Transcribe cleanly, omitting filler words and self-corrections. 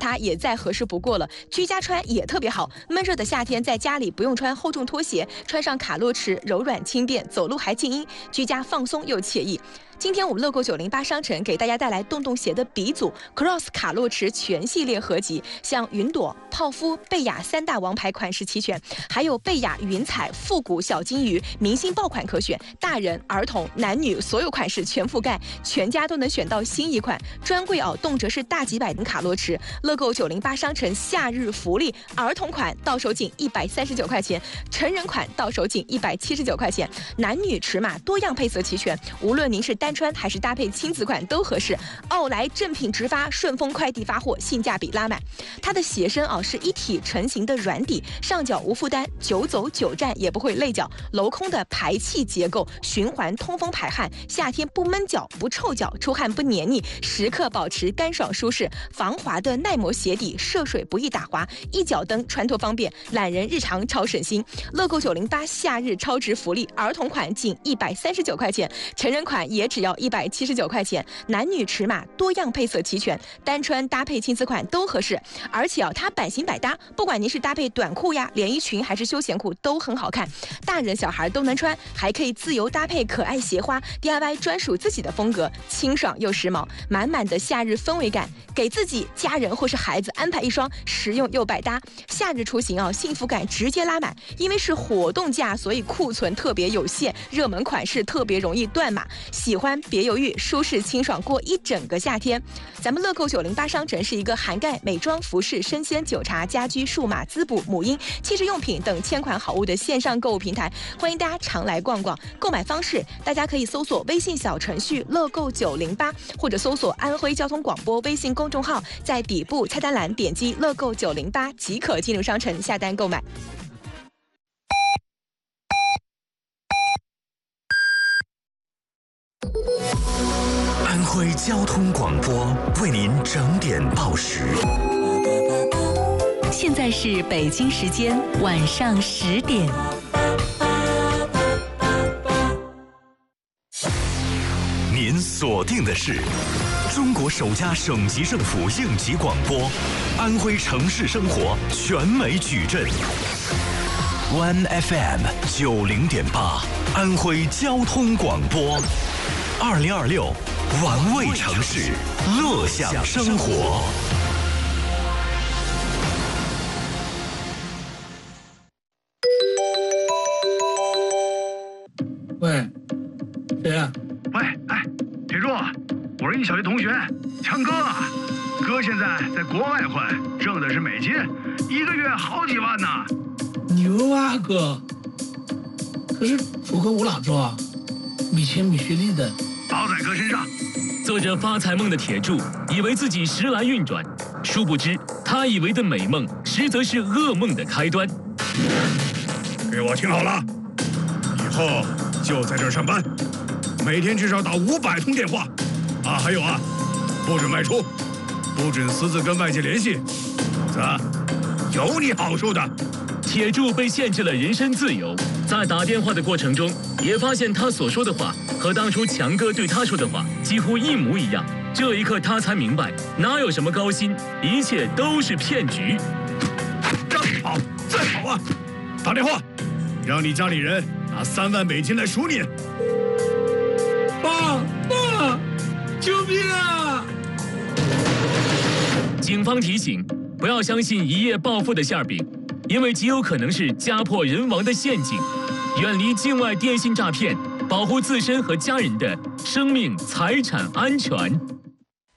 它也再合适不过了，居家穿也特别好。闷热的夏天，在家里不用穿厚重拖鞋，穿上卡洛驰，柔软轻便，走路还静音，居家放松又惬意。今天我们乐购908商城给大家带来洞洞鞋的鼻祖 Cross 卡洛驰全系列合集，像云朵、泡芙、贝雅3大王牌款式齐全，还有贝雅云彩、复古小金鱼，明星爆款可选，大人、儿童、男女所有款式全覆盖，全家都能选到心仪款。专柜动辄是大几百的卡洛驰。乐购908商城夏日福利，儿童款到手仅139块钱，成人款到手仅179块钱，男女尺码多样配色齐全，无论您是单穿还是搭配亲子款都合适。奥莱正品直发，顺丰快递发货，性价比拉满。它的鞋身是一体成型的软底，上脚无负担，久走久站也不会累脚。镂空的排气结构，循环通风排汗，夏天不闷脚不臭脚，出汗不黏腻，时刻保持干爽舒适。防滑的耐磨鞋底，涉水不易打滑，一脚蹬穿脱方便，懒人日常超省心。乐购908夏日超值福利，儿童款仅139块钱，成人款也只要179块钱，男女尺码多样配色齐全，单穿搭配亲子款都合适。而且它版型百搭，不管您是搭配短裤呀、连衣裙还是休闲裤都很好看，大人小孩都能穿，还可以自由搭配可爱鞋花 ，DIY 专属自己的风格，清爽又时髦，满满的夏日氛围感，给自己、家人或是孩子安排一双实用又百搭。夏日出行幸福感直接拉满，因为是活动价，所以库存特别有限，热门款式特别容易断码。喜欢别犹豫，舒适清爽过一整个夏天。咱们乐购908商城是一个涵盖美妆、服饰、生鲜、酒茶、家居、数码、滋补、母婴、汽车用品等千款好物的线上购物平台，欢迎大家常来逛逛。购买方式，大家可以搜索微信小程序乐购908，或者搜索安徽交通广播微信公众号，在底部菜单栏点击乐购908即可进入商城下单购买。 安徽交通广播为您整点报时。 现在是北京时间晚上10点。 您锁定的是中国首家省级政府应急广播，安徽城市生活全美矩阵。One FM 90.8，安徽交通广播。2026，玩味城市，乐享生活。 喂，谁呀？ 喂，铁柱，我是你小学同学，强哥。哥现在在国外混，挣的是美金，一个月好几万呢。 牛啊，哥！可是楚哥我哪知道啊？米钱米学历的， 包在哥身上。 做着发财梦的铁柱，以为自己时来运转，殊不知他以为的美梦，实则是噩梦的开端。 给我听好了，以后就在这儿上班，每天至少打500通电话，还有不准外出，不准私自跟外界联系，否则有你好处的。 铁柱被限制了人身自由，在打电话的过程中，也发现他所说的话和当初强哥对他说的话几乎一模一样。这一刻，他才明白，哪有什么高薪，一切都是骗局。 让你跑，再跑啊！打电话，让你家里人拿3万美金来赎你。 爸，救命啊！ 警方提醒，不要相信一夜暴富的馅饼，因为极有可能是家破人亡的陷阱。远离境外电信诈骗，保护自身和家人的生命财产安全。